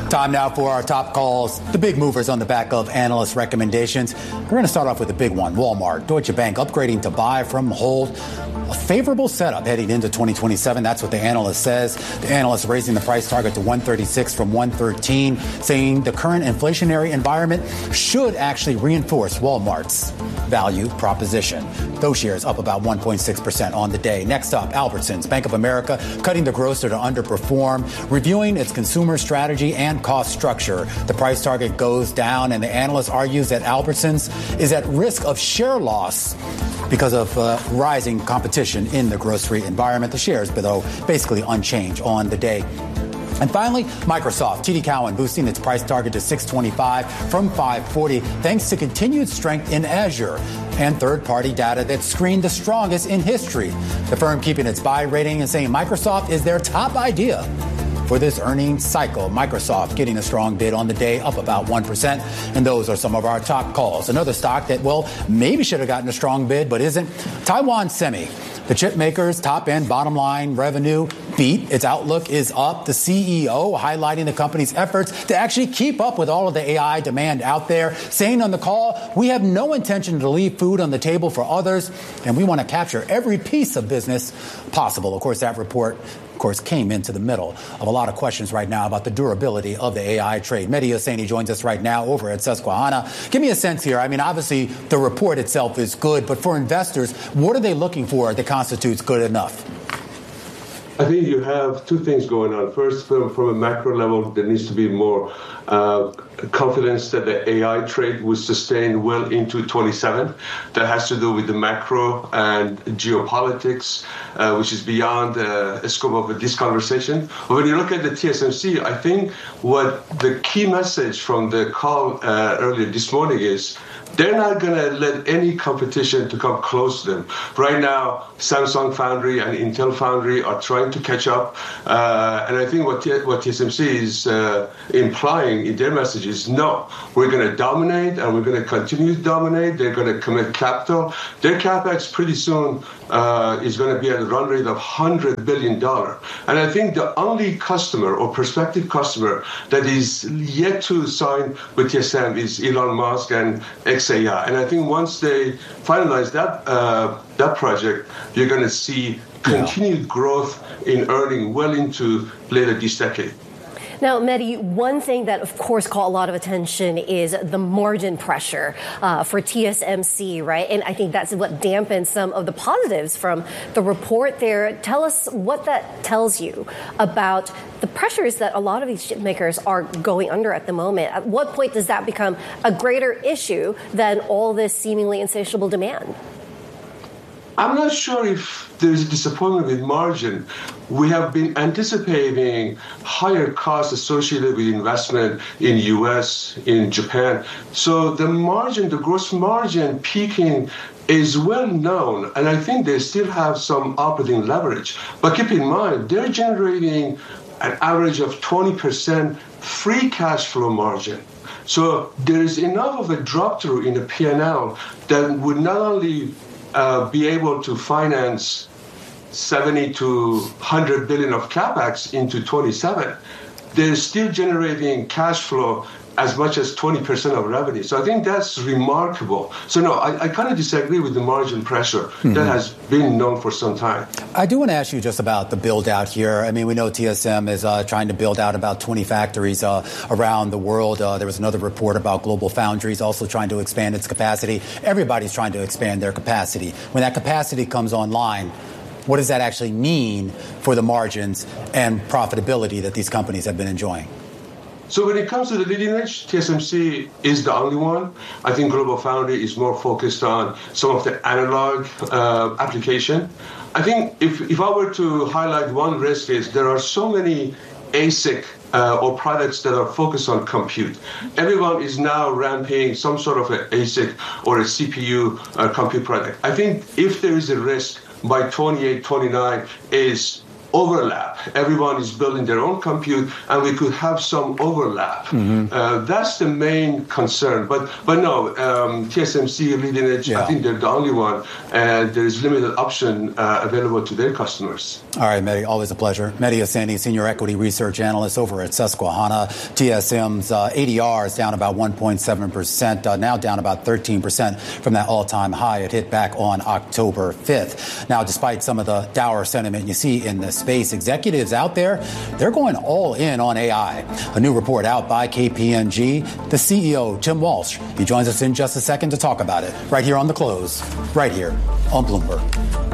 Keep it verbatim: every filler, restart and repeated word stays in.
Time now for our top calls, the big movers on the back of analyst recommendations. We're going to start off with a big one. Walmart, Deutsche Bank upgrading to buy from hold. A favorable setup heading into twenty twenty-seven. That's what the analyst says. The analyst raising the price target to one thirty-six from one thirteen, saying the current inflationary environment should actually reinforce Walmart's value proposition. Those shares up about one point six percent on the day. Next up, Albertsons, Bank of America, cutting the grocer to underperform, reviewing its consumer strategy and cost structure. The price target goes down, and the analyst argues that Albertsons is at risk of share loss because of uh, rising competition in the grocery environment. The shares, though, basically unchanged on the day. And finally, Microsoft, T D Cowen, boosting its price target to six twenty-five from five forty, thanks to continued strength in Azure and third-party data that screened the strongest in history. The firm keeping its buy rating and saying Microsoft is their top idea for this earnings cycle. Microsoft getting a strong bid on the day, up about one percent. And those are some of our top calls. Another stock that, well, maybe should have gotten a strong bid, but isn't. Taiwan Semi. The chip maker's top and bottom line revenue beat. Its outlook is up. The C E O highlighting the company's efforts to actually keep up with all of the A I demand out there, saying on the call, we have no intention to leave food on the table for others, and we want to capture every piece of business possible. Of course, that report, of course, came into the middle of a lot of questions right now about the durability of the A I trade. Mehdi Hosseini joins us right now over at Susquehanna. Give me a sense here. I mean, obviously, the report itself is good, but for investors, what are they looking for that constitutes good enough? I think you have two things going on. First, from, from a macro level, there needs to be more uh, confidence that the A I trade will sustain well into twenty-seven. That has to do with the macro and geopolitics, uh, which is beyond uh, the scope of this conversation. But when you look at the T S M C, I think what the key message from the call uh, earlier this morning is they're not going to let any competition to come close to them. Right now, Samsung Foundry and Intel Foundry are trying to catch up. Uh, and I think what, T- what T S M C is uh, implying in their message is, no, we're going to dominate and we're going to continue to dominate. They're going to commit capital. Their CapEx pretty soon uh, is going to be at a run rate of one hundred billion dollars. And I think the only customer or prospective customer that is yet to sign with T S M is Elon Musk and X A I. And I think once they finalize that uh, that project, you're going to see continued yeah. growth in earning well into later this decade. Now, Mehdi, one thing that, of course, caught a lot of attention is the margin pressure uh, for T S M C, right? And I think that's what dampens some of the positives from the report there. Tell us what that tells you about the pressures that a lot of these chip makers are going under at the moment. At what point does that become a greater issue than all this seemingly insatiable demand? I'm not sure if there's a disappointment with margin. We have been anticipating higher costs associated with investment in U S, in Japan. So the margin, the gross margin peaking is well known, and I think they still have some operating leverage. But keep in mind, they're generating an average of twenty percent free cash flow margin. So there is enough of a drop-through in the P and L that would not only Uh, be able to finance seventy to one hundred billion of capex into twenty-seven, they're still generating cash flow as much as twenty percent of revenue. So I think that's remarkable. So no, I, I kind of disagree with the margin pressure mm-hmm. that has been known for some time. I do want to ask you just about the build out here. I mean, we know T S M is uh, trying to build out about twenty factories uh, around the world. Uh, there was another report about Global Foundries also trying to expand its capacity. Everybody's trying to expand their capacity. When that capacity comes online, what does that actually mean for the margins and profitability that these companies have been enjoying? So when it comes to the leading edge, T S M C is the only one. I think Global Foundry is more focused on some of the analog uh, application. I think if, if I were to highlight one risk is there are so many A S I C uh, or products that are focused on compute. Everyone is now ramping some sort of an A S I C or a C P U uh, compute product. I think if there is a risk by twenty-eight, twenty-nine is overlap. Everyone is building their own compute, and we could have some overlap. Mm-hmm. Uh, that's the main concern. But but no, um, T S M C, leading edge, yeah. I think they're the only one, and there is limited option uh, available to their customers. All right, Mehdi, always a pleasure. Mehdi Hosseini, Senior Equity Research Analyst over at Susquehanna. T S M's uh, A D R is down about one point seven percent, uh, now down about thirteen percent from that all-time high it hit back on October fifth. Now, despite some of the dour sentiment you see in the space, executives out there, they're going all in on A I. A new report out by K P M G, the C E O, Tim Walsh, he joins us in just a second to talk about it, right here on The Close, right here on Bloomberg.